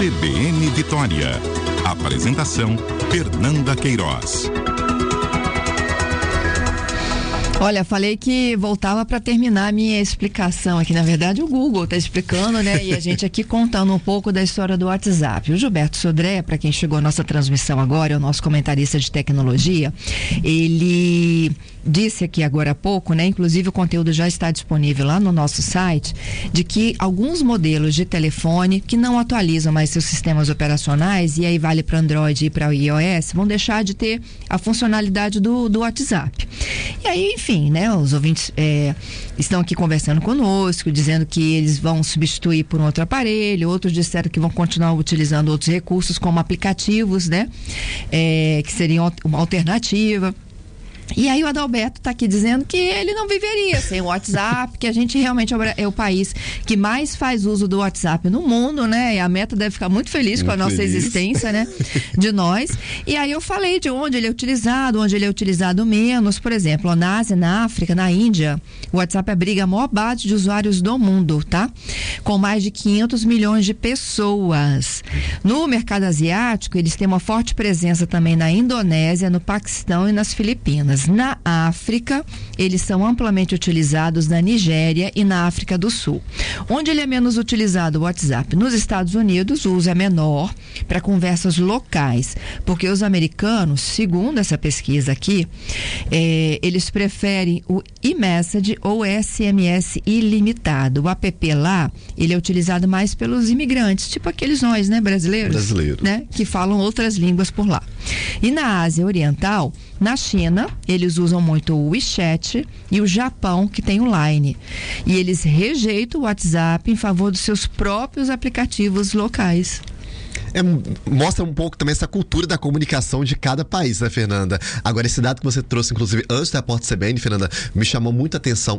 CBN Vitória. Apresentação, Fernanda Queiroz. Olha, falei que voltava para terminar a minha explicação aqui. Na verdade, o Google está explicando, né? E a gente aqui contando um pouco da história do WhatsApp. O Gilberto Sodré, para quem chegou à nossa transmissão agora, é o nosso comentarista de tecnologia. Ele disse aqui agora há pouco, né? Inclusive o conteúdo já está disponível lá no nosso site, de que alguns modelos de telefone que não atualizam mais seus sistemas operacionais, e aí vale para Android e para iOS, vão deixar de ter a funcionalidade do WhatsApp. E aí, enfim, né? Os ouvintes estão aqui conversando conosco, dizendo que eles vão substituir por um outro aparelho, outros disseram que vão continuar utilizando outros recursos como aplicativos, né? Que seriam uma alternativa. E aí o Adalberto está aqui dizendo que ele não viveria sem o WhatsApp, que a gente realmente é o país que mais faz uso do WhatsApp no mundo, né? E a Meta deve ficar muito feliz com a nossa existência, né? De nós. E aí eu falei de onde ele é utilizado menos. Por exemplo, na Ásia, na África, na Índia, o WhatsApp abriga a maior base de usuários do mundo, tá? Com mais de 500 milhões de pessoas. No mercado asiático, eles têm uma forte presença também na Indonésia, no Paquistão e nas Filipinas. Na África, eles são amplamente utilizados na Nigéria e na África do Sul. Onde ele é menos utilizado, o WhatsApp? Nos Estados Unidos, o uso é menor para conversas locais, porque os americanos, segundo essa pesquisa aqui, eles preferem o iMessage ou SMS ilimitado. O app lá, ele é utilizado mais pelos imigrantes, tipo aqueles nós, né, brasileiros, né, que falam outras línguas por lá. E na Ásia Oriental, na China, eles usam muito o WeChat, e o Japão, que tem o Line. E eles rejeitam o WhatsApp em favor dos seus próprios aplicativos locais. Mostra um pouco também essa cultura da comunicação de cada país, né, Fernanda? Agora, esse dado que você trouxe, inclusive, antes da Repórter CBN, Fernanda, me chamou muita atenção.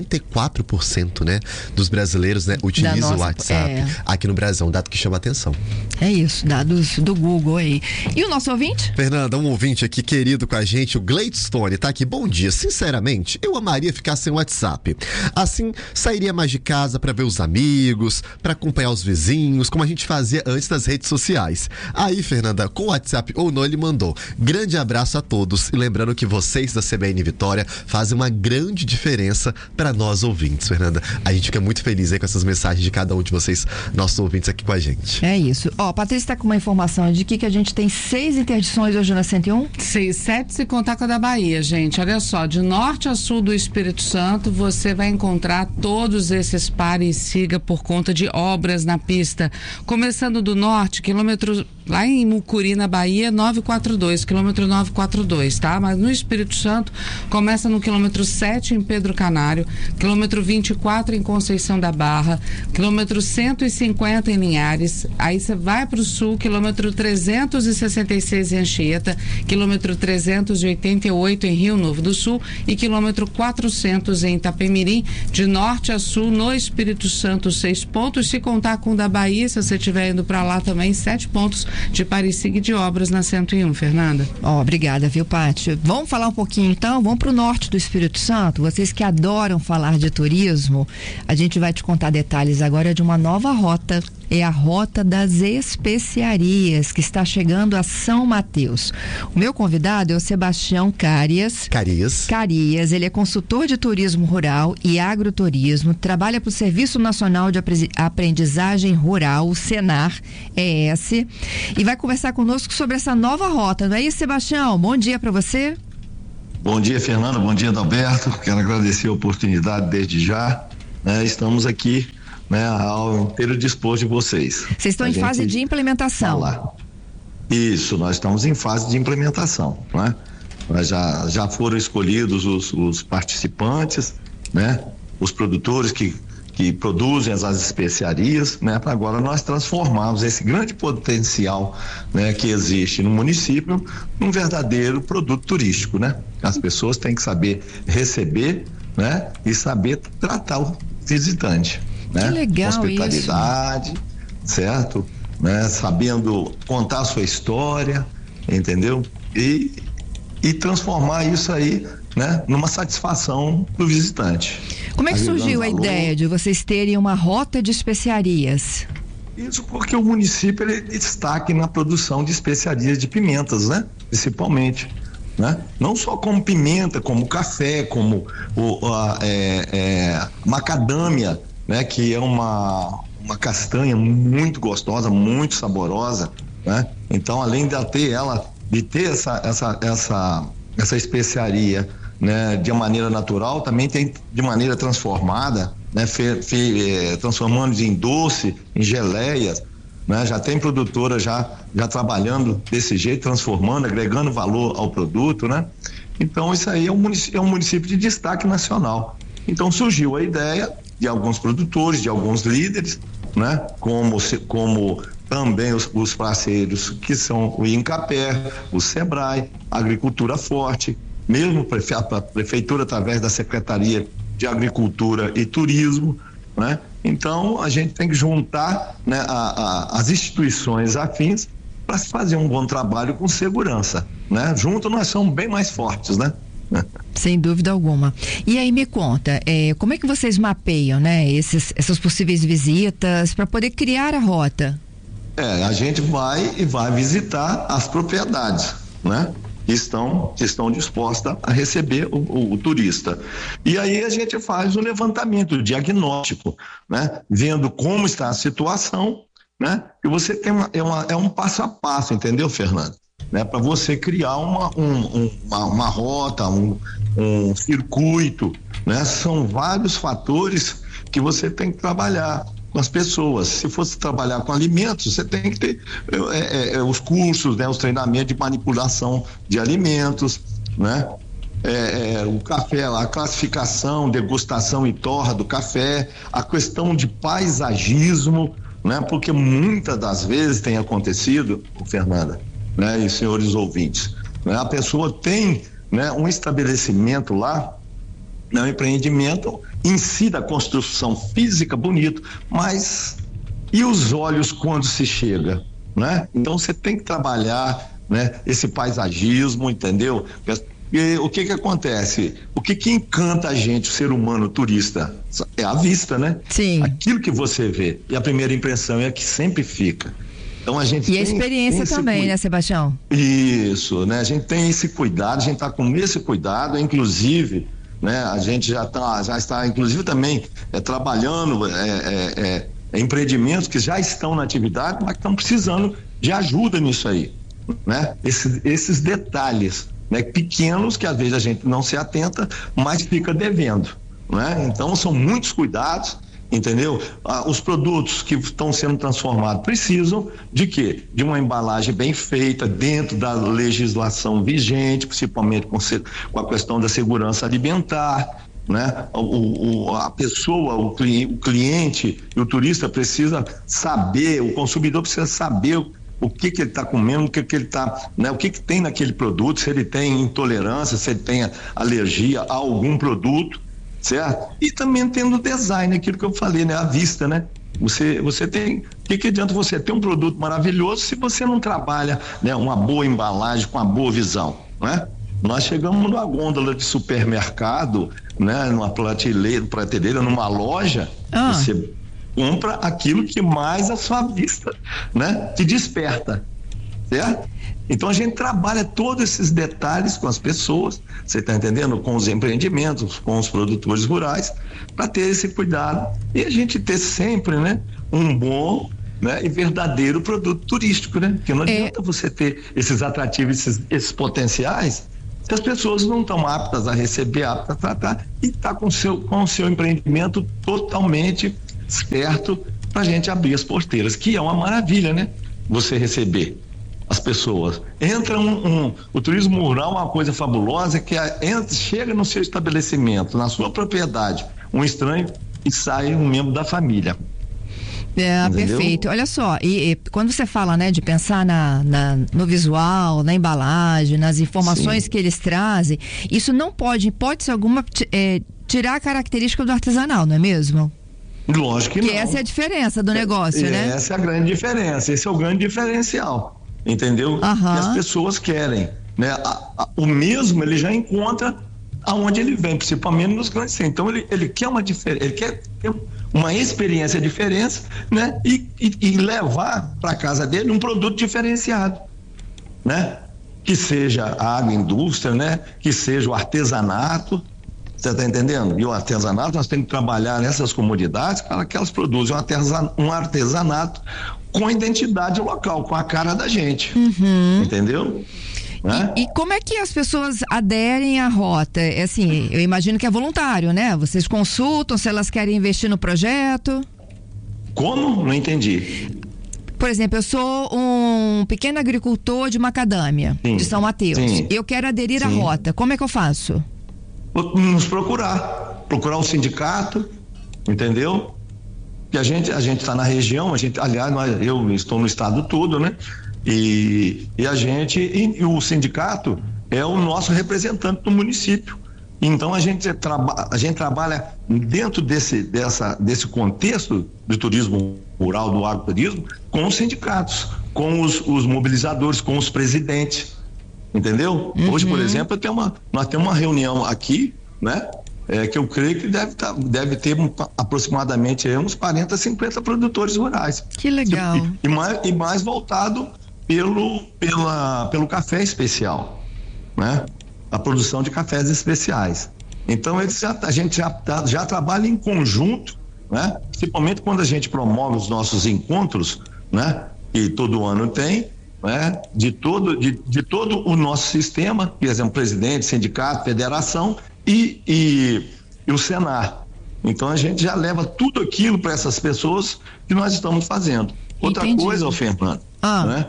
94%, né, dos brasileiros, né, utilizam o WhatsApp aqui no Brasil. Um dado que chama atenção. É isso, dados do Google aí. E o nosso ouvinte? Fernanda, um ouvinte aqui querido com a gente, o Gladstone, tá aqui. Bom dia. Sinceramente, eu amaria ficar sem o WhatsApp. Assim, sairia mais de casa para ver os amigos, para acompanhar os vizinhos, como a gente fazia antes das redes sociais. Aí, Fernanda, com o WhatsApp ou não, ele mandou: grande abraço a todos, e lembrando que vocês da CBN Vitória fazem uma grande diferença para nós ouvintes, Fernanda. A gente fica muito feliz aí com essas mensagens de cada um de vocês, nossos ouvintes aqui com a gente. É isso. Ó, Patrícia está com uma informação de que a gente tem 6 interdições hoje na 101? 7 se contar com a da Bahia, gente. Olha só, de norte a sul do Espírito Santo, você vai encontrar todos esses pare e siga por conta de obras na pista. Começando do norte, quilômetro lá em Mucuri, na Bahia, 942, quilômetro 942, tá? Mas no Espírito Santo, começa no quilômetro 7 em Pedro Canário, quilômetro 24 em Conceição da Barra, quilômetro 150 em Linhares, aí você vai para o sul, quilômetro 366 em Anchieta, quilômetro 388 em Rio Novo do Sul e quilômetro 400 em Itapemirim. De norte a sul, no Espírito Santo, 6 pontos, se contar com o da Bahia, se você estiver indo para lá também, 7 pontos de pare-siga de obras na 101, Fernanda. Obrigada, viu, Pátio? Vamos falar um pouquinho então, vamos para o norte do Espírito Santo. Vocês que adoram falar de turismo, a gente vai te contar detalhes agora de uma nova rota. É a Rota das Especiarias, que está chegando a São Mateus. O meu convidado é o Sebastião Carias, ele é consultor de turismo rural e agroturismo, trabalha para o Serviço Nacional de Aprendizagem Rural, o Senar-ES, e vai conversar conosco sobre essa nova rota. Não é isso, Sebastião? Bom dia para você. Bom dia, Fernanda. Bom dia, Adalberto. Quero agradecer a oportunidade desde já. Estamos aqui, ao inteiro dispor de vocês. Vocês estão em fase de implementação. Isso, nós estamos em fase de implementação, Nós já foram escolhidos os participantes, os produtores que produzem as especiarias, para agora nós transformarmos esse grande potencial, que existe no município num verdadeiro produto turístico, As pessoas têm que saber receber, e saber tratar o visitante. Que legal hospitalidade, isso. Certo? Sabendo contar a sua história, entendeu? E transformar isso aí, numa satisfação do visitante. Como é que surgiu a ideia de vocês terem uma rota de especiarias? Isso porque o município ele destaca na produção de especiarias de pimentas, né? Principalmente, né? Não só como pimenta, como café, como macadâmia, né? Que é uma castanha muito gostosa, muito saborosa, né? Então, além de ter essa especiaria, né, de maneira natural, também tem de maneira transformada, né, transformando em doce, em geleias, né? Já tem produtora já trabalhando desse jeito, transformando, agregando valor ao produto, né? Então isso aí é um município de destaque nacional. Então surgiu a ideia de alguns produtores, de alguns líderes, né? Como também os parceiros que são o INCAPER, o SEBRAE, a Agricultura Forte, mesmo a prefeitura através da Secretaria de Agricultura e Turismo, né? Então a gente tem que juntar, né, as instituições afins para se fazer um bom trabalho com segurança, né? Juntos nós somos bem mais fortes, né? Sem dúvida alguma. E aí me conta, como é que vocês mapeiam, né, essas possíveis visitas para poder criar a rota? A gente vai visitar as propriedades, né? Que estão dispostas a receber o turista. E aí a gente faz o levantamento, o diagnóstico, né? Vendo como está a situação, né? E você tem um passo a passo, entendeu, Fernando? Né? Para você criar uma rota, um circuito, né? São vários fatores que você tem que trabalhar com as pessoas. Se fosse trabalhar com alimentos, você tem que ter os cursos, né? Os treinamentos de manipulação de alimentos, né? O café, a classificação, degustação e torra do café, a questão de paisagismo, né? Porque muitas das vezes tem acontecido, Fernanda, né? E senhores ouvintes, né? A pessoa tem, né, um estabelecimento lá, um empreendimento em si da construção física bonito, mas e os olhos quando se chega, né? Então você tem que trabalhar, né, esse paisagismo, entendeu? E o que acontece? O que encanta a gente, o ser humano, o turista? É a vista, né? Sim. Aquilo que você vê, e a primeira impressão é a que sempre fica. Então a gente a experiência também, né, Sebastião? Isso, né? A gente tem esse cuidado, a gente está com esse cuidado, inclusive, né? A gente já está inclusive também trabalhando empreendimentos que já estão na atividade, mas que estão precisando de ajuda nisso aí, né? Esses detalhes, né, pequenos, que às vezes a gente não se atenta, mas fica devendo, né? Então são muitos cuidados, entendeu? Os produtos que estão sendo transformados precisam de quê? De uma embalagem bem feita dentro da legislação vigente, principalmente com a questão da segurança alimentar, né? A pessoa, o cliente e o turista precisa saber, o consumidor precisa saber o que ele está comendo, o que ele está, né? O que tem naquele produto, se ele tem intolerância, se ele tem alergia a algum produto, certo? E também tendo design, aquilo que eu falei, né? A vista, né? Você tem, o que adianta você ter um produto maravilhoso se você não trabalha, né, uma boa embalagem com uma boa visão, né? Nós chegamos numa gôndola de supermercado, né? Numa prateleira, numa loja, você compra aquilo que mais a sua vista, né, te desperta, certo? Então a gente trabalha todos esses detalhes com as pessoas, você está entendendo? Com os empreendimentos, com os produtores rurais, para ter esse cuidado e a gente ter sempre, né, um bom, né, e verdadeiro produto turístico, né? Porque não adianta você ter esses atrativos, esses potenciais, se as pessoas não estão aptas a receber, aptas a tratar, e tá com o seu empreendimento totalmente certo para a gente abrir as porteiras, que é uma maravilha, né? Você receber as pessoas. Entra o turismo rural é uma coisa fabulosa, que chega no seu estabelecimento, na sua propriedade, um estranho e sai um membro da família. Perfeito. Olha só, e quando você fala, né, de pensar no visual, na embalagem, nas informações Sim. que eles trazem, isso não pode, em hipótese alguma, tirar a característica do artesanal, não é mesmo? Lógico que não. Porque essa é a diferença do negócio, né? Essa é a grande diferença, esse é o grande diferencial, entendeu? Que as pessoas querem, né? O mesmo ele já encontra aonde ele vem, principalmente nos grandes centros. Então ele quer uma diferença, ele quer ter uma experiência diferente, né? E levar para casa dele um produto diferenciado, né? Que seja a agroindústria, né? Que seja o artesanato, você está entendendo? E o artesanato, nós temos que trabalhar nessas comunidades para que elas produzam um artesanato com identidade local, com a cara da gente, entendeu? Né? E como é que as pessoas aderem à rota? Assim, eu imagino que é voluntário, né? Vocês consultam se elas querem investir no projeto? Como? Não entendi. Por exemplo, eu sou um pequeno agricultor de macadâmia, de São Mateus. Eu quero aderir à rota. Como é que eu faço? Nos procurar o sindicato, entendeu? Que a gente está na região, eu estou no estado todo, né? E o sindicato é o nosso representante do município. Então a gente trabalha dentro desse contexto do turismo rural, do agroturismo, com os sindicatos, com os mobilizadores, com os presidentes, entendeu? Hoje, por exemplo, nós temos uma reunião aqui, né? Que eu creio que deve ter aproximadamente uns 40, 50 produtores rurais. Que legal. E mais voltado pelo café especial, né? A produção de cafés especiais. Então a gente já trabalha em conjunto, né? Principalmente quando a gente promove os nossos encontros, né? Que todo ano tem, né? De todo o nosso sistema, por exemplo, presidente, sindicato, federação e o Senar. Então a gente já leva tudo aquilo para essas pessoas que nós estamos fazendo. Outra coisa, Fernando, né?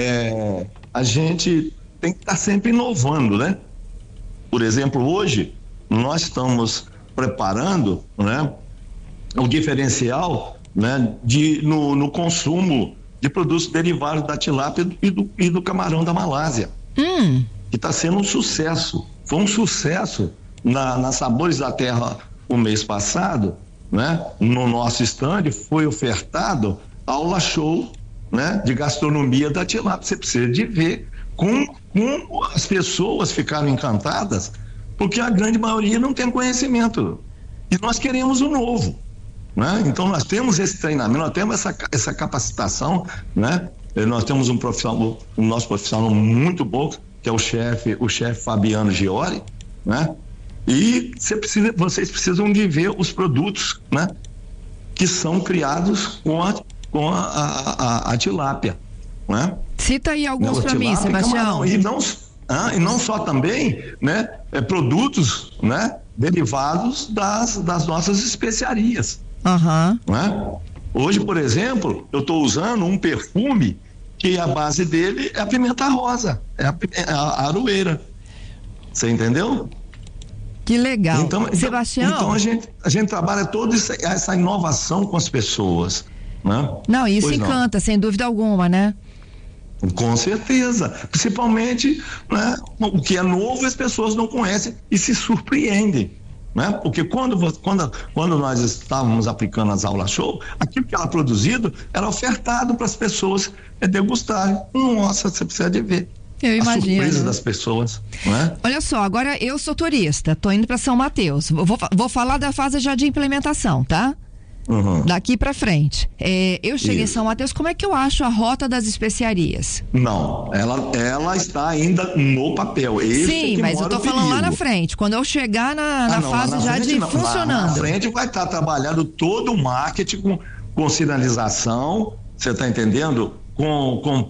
A gente tem que estar sempre inovando, né? Por exemplo, hoje nós estamos preparando, né, o diferencial, né, no consumo de produtos derivados da tilápia e do camarão da Malásia, que está sendo um sucesso. Foi um sucesso na Sabores da Terra o mês passado, né? No nosso stand foi ofertado aula show, né, de gastronomia da tilápia. Você precisa de ver como as pessoas ficaram encantadas, porque a grande maioria não tem conhecimento. E nós queremos o novo, né? Então nós temos esse treinamento, nós temos essa capacitação, né? Nós temos um nosso profissional muito bom, que é o chefe Fabiano Giori, né? E vocês precisam de ver os produtos, né, que são criados com a tilápia, né? Cita aí alguns para mim, Sebastião. E não só também, né, produtos, né, derivados das nossas especiarias. Né? Hoje, por exemplo, eu estou usando um perfume que a base dele é a pimenta rosa, é a aroeira. Você entendeu? Que legal. Sebastião. Então a gente trabalha toda essa inovação com as pessoas, né? Não, isso encanta, sem dúvida alguma, né? Com certeza, principalmente, né, o que é novo as pessoas não conhecem e se surpreendem, né? Porque quando nós estávamos aplicando as aulas show, aquilo que era produzido era ofertado para as pessoas degustarem. Nossa, você precisa de ver. Eu imagino. A surpresa das pessoas, né? Olha só, agora eu sou turista, tô indo para São Mateus, vou falar da fase já de implementação, tá? Daqui para frente. Eu cheguei em São Mateus, como é que eu acho a rota das especiarias? Não, ela está ainda no papel. Sim, mas eu tô falando lá na frente, quando eu chegar na fase já de funcionando. Na frente vai estar trabalhando todo o marketing com sinalização, você tá entendendo? Com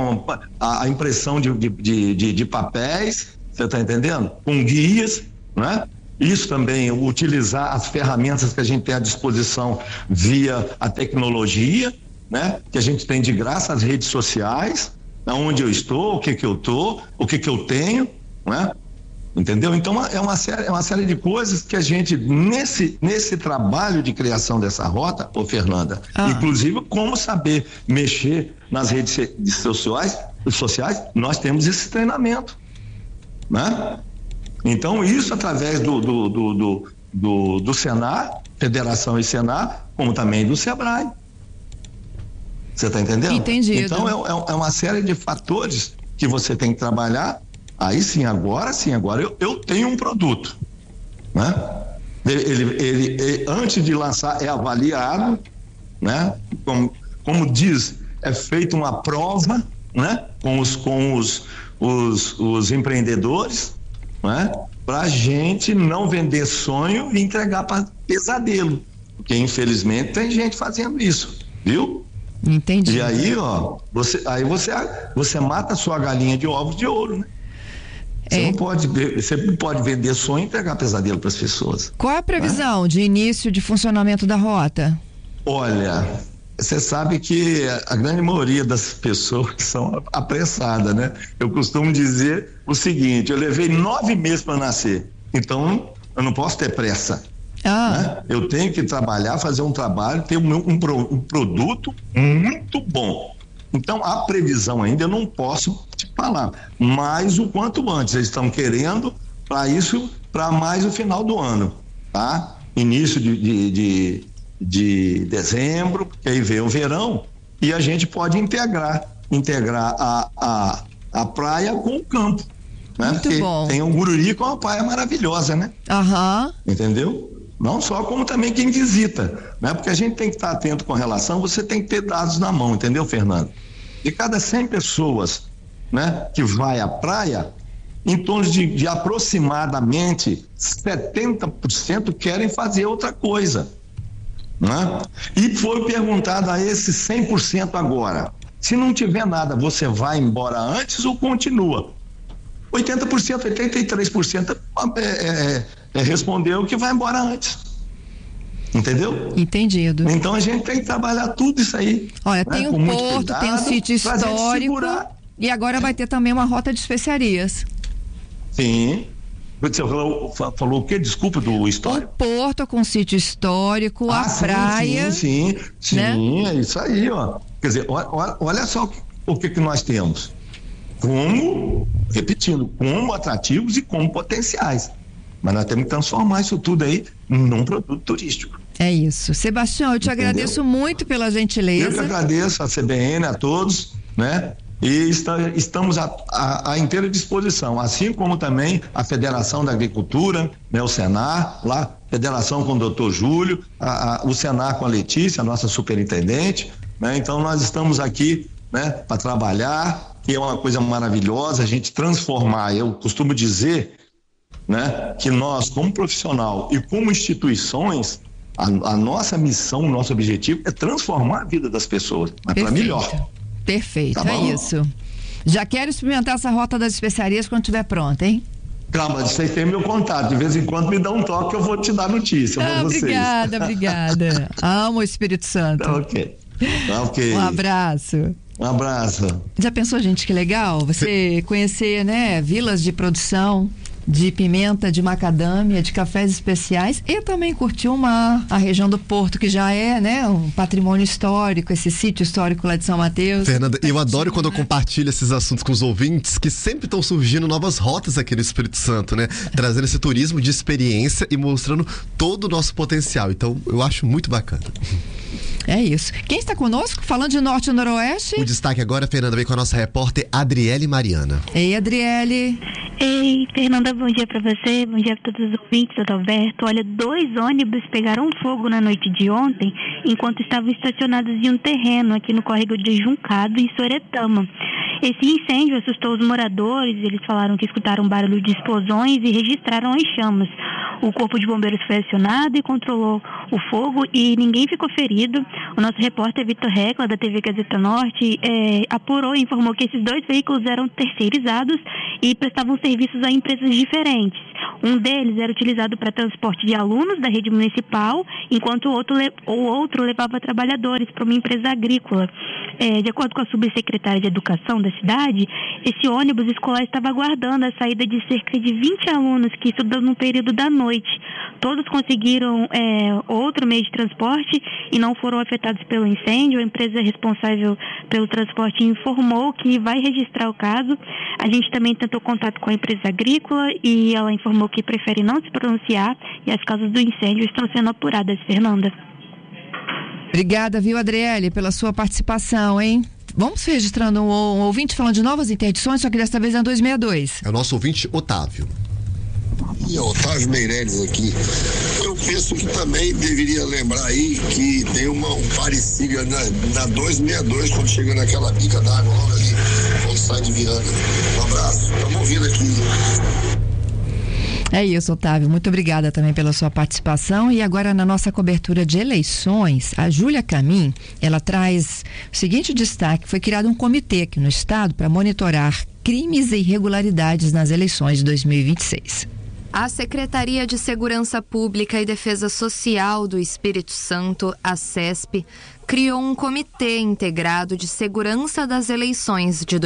a impressão de papéis, você tá entendendo? Com guias, né? Isso também, utilizar as ferramentas que a gente tem à disposição via a tecnologia, né? Que a gente tem de graça, as redes sociais, onde eu estou, o que eu tô, o que eu tenho, né? Entendeu? Então é uma série de coisas que a gente, nesse trabalho de criação dessa rota, Fernanda, inclusive como saber mexer nas redes sociais, nós temos esse treinamento, né? Então isso através do Senar, Federação e Senar, como também do Sebrae. Você está entendendo? Entendido. Então é uma série de fatores que você tem que trabalhar. Aí sim, agora eu tenho um produto, né? Ele antes de lançar é avaliado, né? Como diz, é feita uma prova, né? Com os empreendedores, né? Para a gente não vender sonho e entregar para pesadelo, porque infelizmente tem gente fazendo isso, viu? Entendi. E aí, ó, você mata a sua galinha de ovos de ouro, né? Você não pode vender sonho e entregar pesadelo para as pessoas. Qual é a previsão de início de funcionamento da rota? Olha, você sabe que a grande maioria das pessoas são apressadas, né? Eu costumo dizer o seguinte: eu levei 9 meses para nascer, então eu não posso ter pressa. Né? Eu tenho que trabalhar, fazer um trabalho, ter um produto muito bom. Então, a previsão ainda eu não posso te falar, mas o quanto antes. Eles estão querendo para isso, para mais o final do ano, tá? Início de dezembro, que aí vem o verão, e a gente pode integrar a praia com o campo, né? Muito porque bom. tem um Gururi com uma praia maravilhosa, né? Entendeu? Não só como também quem visita, né? Porque a gente tem que estar atento com relação, você tem que ter dados na mão, entendeu, Fernando? De cada 100 pessoas, né, que vai à praia, em torno de aproximadamente 70% querem fazer outra coisa, né? E foi perguntado a esses 100% agora, se não tiver nada, você vai embora antes ou continua? 80%, 83% respondeu que vai embora antes. Entendeu? Entendido. Então a gente tem que trabalhar tudo isso aí. Olha, né? Tem um porto, tem um sítio histórico e agora vai ter também uma rota de especiarias. Sim. Você falou o quê? Desculpa, do histórico? O porto com sítio histórico, a praia. Sim, né? É isso aí, ó. Quer dizer, olha só o que nós temos. Como atrativos e como potenciais. Mas nós temos que transformar isso tudo aí num produto turístico. É isso. Sebastião, eu te agradeço muito pela gentileza. Eu que agradeço a CBN, a todos, né? E estamos à inteira disposição, assim como também a Federação da Agricultura, né? O Senar, lá, Federação com o doutor Júlio, o Senar com a Letícia, a nossa superintendente, né? Então nós estamos aqui, né? Para trabalhar, que é uma coisa maravilhosa, a gente transformar. Eu costumo dizer, né? Que nós, como profissional e como instituições, a nossa missão, o nosso objetivo é transformar a vida das pessoas, mas para melhor. Perfeito, tá é isso. Já quero experimentar essa rota das especiarias quando estiver pronta, hein? Calma, vocês têm meu contato, de vez em quando me dá um toque, eu vou te dar notícia. Obrigada. Amo o Espírito Santo. Tá ok. Um abraço. Um abraço. Já pensou, gente, que legal você conhecer, né, vilas de produção de pimenta, de macadâmia, de cafés especiais e também curtir o mar, a região do Porto, que já é, né, um patrimônio histórico, esse sítio histórico lá de São Mateus. Fernanda, eu adoro quando eu compartilho esses assuntos com os ouvintes, que sempre estão surgindo novas rotas aqui no Espírito Santo, né? Trazendo esse turismo de experiência e mostrando todo o nosso potencial. Então, eu acho muito bacana. É isso. Quem está conosco? Falando de Norte e Noroeste? O destaque agora, Fernanda, vem com a nossa repórter Adriele Mariana. Ei, Adriele. Ei, Fernanda, bom dia para você, bom dia para todos os ouvintes, Adalberto. Olha, 2 ônibus pegaram fogo na noite de ontem, enquanto estavam estacionados em um terreno aqui no córrego de Juncado, em Soretama. Esse incêndio assustou os moradores, eles falaram que escutaram barulho de explosões e registraram as chamas. O corpo de bombeiros foi acionado e controlou o fogo e ninguém ficou ferido. O nosso repórter Vitor Recla, da TV Gazeta Norte, apurou e informou que esses 2 veículos eram terceirizados e prestavam serviços a empresas diferentes. Um deles era utilizado para transporte de alunos da rede municipal, enquanto o outro levava trabalhadores para uma empresa agrícola. De acordo com a subsecretária de Educação da cidade, esse ônibus escolar estava aguardando a saída de cerca de 20 alunos que estudam no período da noite. Todos conseguiram outro meio de transporte e não foram afetados pelo incêndio. A empresa responsável pelo transporte informou que vai registrar o caso. A gente também tentou contato com a empresa agrícola e ela informou que prefere não se pronunciar e as causas do incêndio estão sendo apuradas, Fernanda. Obrigada, viu, Adriele, pela sua participação, hein? Vamos registrando um ouvinte falando de novas interdições, só que desta vez é 262. É o nosso ouvinte, Otávio. E Otávio Meirelles aqui. Eu penso que também deveria lembrar aí que tem um Parisiga na 262, quando chega naquela bica d'água logo ali, quando sai de Viana. Um abraço, estamos ouvindo aqui. É isso, Otávio. Muito obrigada também pela sua participação. E agora, na nossa cobertura de eleições, a Júlia Camin, ela traz o seguinte destaque: foi criado um comitê aqui no estado para monitorar crimes e irregularidades nas eleições de 2026. A Secretaria de Segurança Pública e Defesa Social do Espírito Santo, a SESP, criou um comitê integrado de segurança das eleições de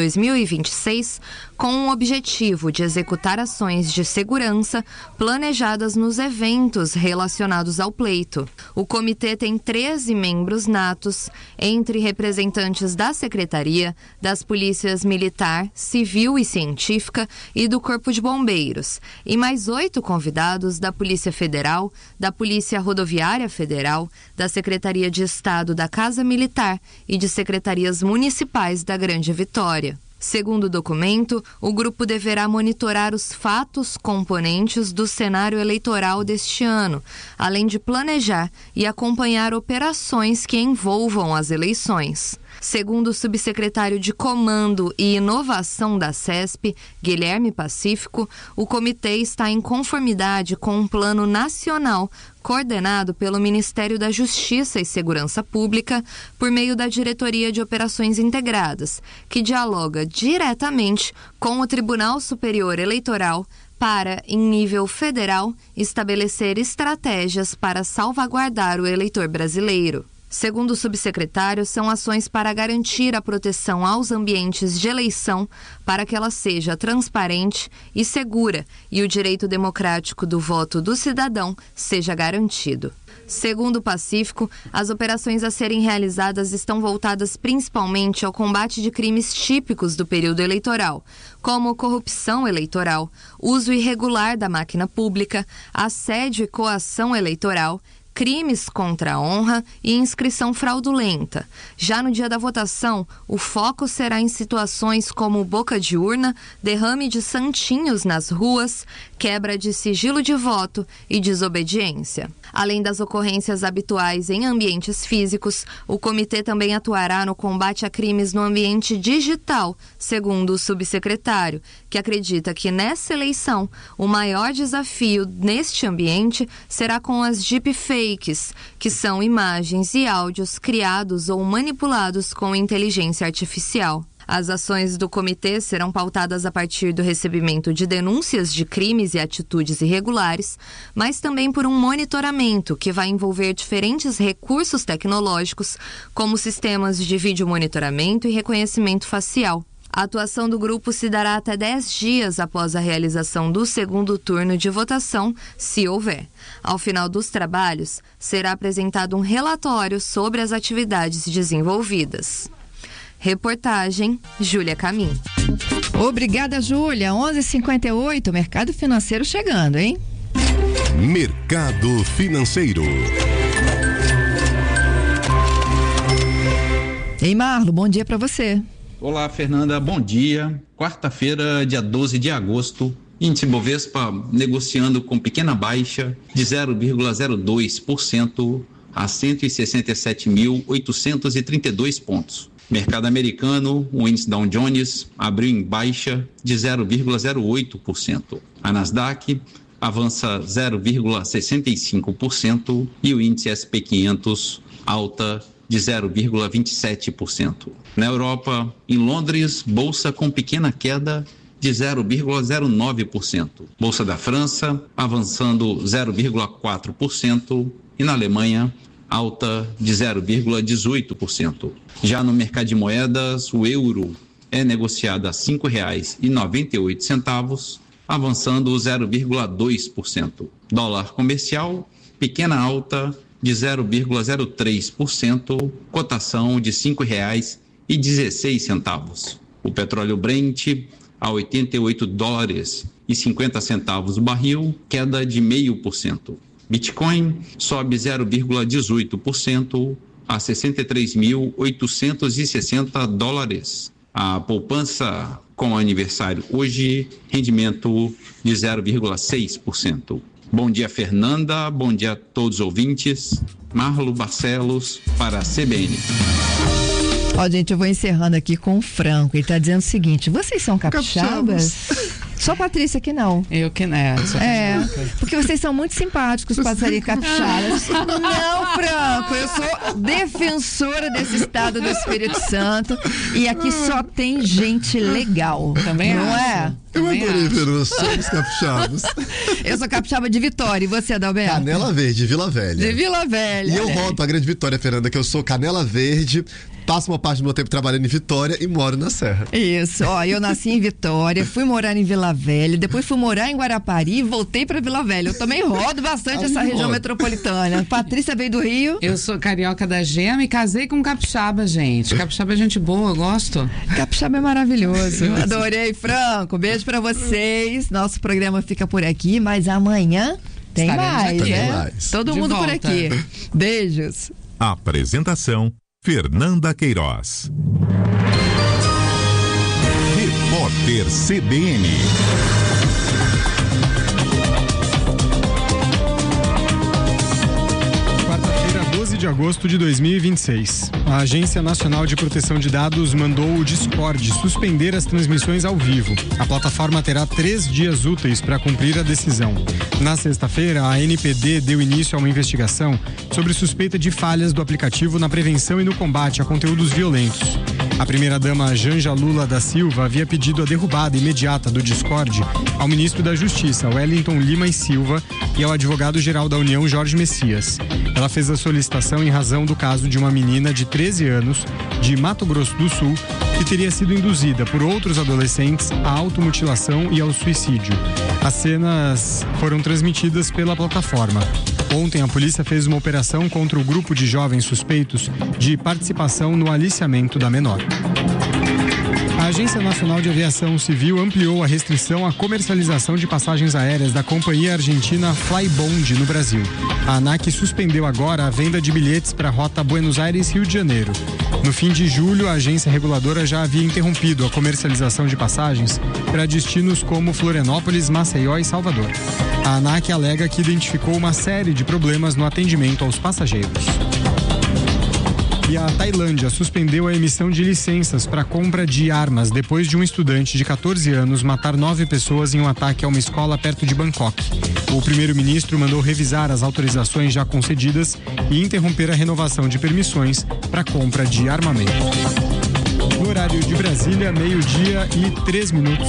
2026 com o objetivo de executar ações de segurança planejadas nos eventos relacionados ao pleito. O comitê tem 13 membros natos, entre representantes da Secretaria, das Polícias Militar, Civil e Científica e do Corpo de Bombeiros, e mais 8 convidados da Polícia Federal, da Polícia Rodoviária Federal, da Secretaria de Estado da Casa Militar e de secretarias municipais da Grande Vitória. Segundo o documento, o grupo deverá monitorar os fatos componentes do cenário eleitoral deste ano, além de planejar e acompanhar operações que envolvam as eleições. Segundo o subsecretário de Comando e Inovação da SESP, Guilherme Pacífico, o comitê está em conformidade com um plano nacional coordenado pelo Ministério da Justiça e Segurança Pública por meio da Diretoria de Operações Integradas, que dialoga diretamente com o Tribunal Superior Eleitoral para, em nível federal, estabelecer estratégias para salvaguardar o eleitor brasileiro. Segundo o subsecretário, são ações para garantir a proteção aos ambientes de eleição para que ela seja transparente e segura e o direito democrático do voto do cidadão seja garantido. Segundo o Pacífico, as operações a serem realizadas estão voltadas principalmente ao combate de crimes típicos do período eleitoral, como corrupção eleitoral, uso irregular da máquina pública, assédio e coação eleitoral, crimes contra a honra e inscrição fraudulenta. Já no dia da votação, o foco será em situações como boca de urna, derrame de santinhos nas ruas, quebra de sigilo de voto e desobediência. Além das ocorrências habituais em ambientes físicos, o comitê também atuará no combate a crimes no ambiente digital, segundo o subsecretário, que acredita que nessa eleição o maior desafio neste ambiente será com as deepfakes, que são imagens e áudios criados ou manipulados com inteligência artificial. As ações do comitê serão pautadas a partir do recebimento de denúncias de crimes e atitudes irregulares, mas também por um monitoramento que vai envolver diferentes recursos tecnológicos, como sistemas de vídeo monitoramento e reconhecimento facial. A atuação do grupo se dará até 10 dias após a realização do segundo turno de votação, se houver. Ao final dos trabalhos, será apresentado um relatório sobre as atividades desenvolvidas. Reportagem, Júlia Camin. Obrigada, Júlia. 11h58, mercado financeiro chegando, hein? Mercado Financeiro. Ei, Marlo, bom dia para você. Olá, Fernanda, bom dia. Quarta-feira, dia 12 de agosto, índice Bovespa negociando com pequena baixa de 0,02% a 167.832 pontos. Mercado americano, o índice Dow Jones abriu em baixa de 0,08%. A Nasdaq avança 0,65% e o índice SP 500 alta de 0,27%. Na Europa, em Londres, bolsa com pequena queda de 0,09%. Bolsa da França avançando 0,4% e na Alemanha alta de 0,18%. Já no mercado de moedas, o euro é negociado a R$ 5,98, avançando 0,2%. Dólar comercial, pequena alta de 0,03%, cotação de R$ 5,16. O petróleo Brent a $88,50 o barril, queda de 0,5%. Bitcoin sobe 0,18% a $63.860. A poupança com aniversário hoje, rendimento de 0,6%. Bom dia, Fernanda. Bom dia a todos os ouvintes. Marlo Barcelos para a CBN. Ó, gente, eu vou encerrando aqui com o Franco. Ele tá dizendo o seguinte: vocês são capixabas? Só a Patrícia que não. Eu que não. Porque vocês são muito simpáticos, passarinhos capixabas. Não, Franco, eu sou defensora desse estado do Espírito Santo e aqui só tem gente legal. Também não acho. É? Eu adorei, Fernanda. Somos capixabas. Eu sou capixaba de Vitória. E você, Adalberto? Canela Verde, Vila Velha. De Vila Velha. E eu volto pra Grande Vitória, Fernanda, que eu sou Canela Verde, passo uma parte do meu tempo trabalhando em Vitória e moro na Serra. Isso, ó, eu nasci em Vitória, fui morar em Vila Velha, depois fui morar em Guarapari e voltei pra Vila Velha. Eu também rodo bastante essa região metropolitana. Patrícia veio do Rio. Eu sou carioca da Gema e casei com capixaba, gente. Capixaba é gente boa, eu gosto. Capixaba é maravilhoso. Adorei, Franco. Beijo pra vocês. Nosso programa fica por aqui, mas amanhã tem mais, né? Todo mundo por aqui. Beijos. Apresentação: Fernanda Queiroz. Repórter CBN. Quarta-feira, 12 de agosto de 2026. A Agência Nacional de Proteção de Dados mandou o Discord suspender as transmissões ao vivo. A plataforma terá 3 dias úteis para cumprir a decisão. Na sexta-feira, a ANPD deu início a uma investigação sobre suspeita de falhas do aplicativo na prevenção e no combate a conteúdos violentos. A primeira-dama Janja Lula da Silva havia pedido a derrubada imediata do Discord ao ministro da Justiça, Wellington Lima e Silva, e ao advogado-geral da União, Jorge Messias. Ela fez a solicitação em razão do caso de uma menina de 13 anos, de Mato Grosso do Sul, que teria sido induzida por outros adolescentes à automutilação e ao suicídio. As cenas foram transmitidas pela plataforma. Ontem, a polícia fez uma operação contra o grupo de jovens suspeitos de participação no aliciamento da menor. A Agência Nacional de Aviação Civil ampliou a restrição à comercialização de passagens aéreas da companhia argentina Flybond no Brasil. A ANAC suspendeu agora a venda de bilhetes para a rota Buenos Aires-Rio de Janeiro. No fim de julho, a agência reguladora já havia interrompido a comercialização de passagens para destinos como Florianópolis, Maceió e Salvador. A ANAC alega que identificou uma série de problemas no atendimento aos passageiros. E a Tailândia suspendeu a emissão de licenças para compra de armas depois de um estudante de 14 anos matar 9 pessoas em um ataque a uma escola perto de Bangkok. O primeiro-ministro mandou revisar as autorizações já concedidas e interromper a renovação de permissões para compra de armamento. No horário de Brasília, 12:03.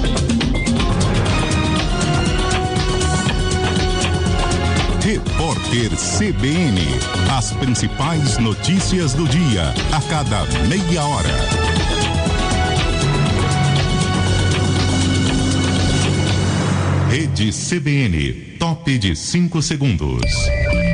Repórter CBN. As principais notícias do dia, a cada meia hora. Rede CBN, top de 5 segundos.